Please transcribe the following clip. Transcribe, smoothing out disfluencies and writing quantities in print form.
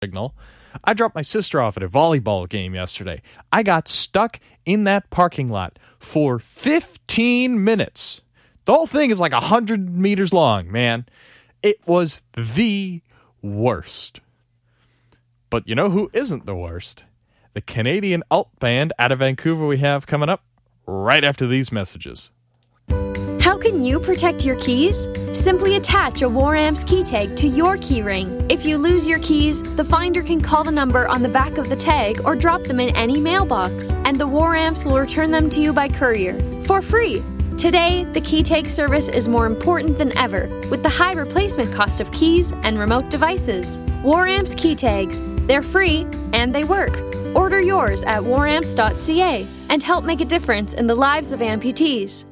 signal. I dropped my sister off at a volleyball game yesterday. I got stuck in that parking lot for 15 minutes. The whole thing is like 100 meters long, man. It was the worst. But you know who isn't the worst? The Canadian alt band out of Vancouver we have coming up right after these messages. How can you protect your keys? Simply attach a War Amps key tag to your keyring. If you lose your keys, the finder can call the number on the back of the tag or drop them in any mailbox, and the War Amps will return them to you by courier for free. Today, the key tag service is more important than ever, with the high replacement cost of keys and remote devices. War Amps key tags. They're free and they work. Order yours at waramps.ca and help make a difference in the lives of amputees.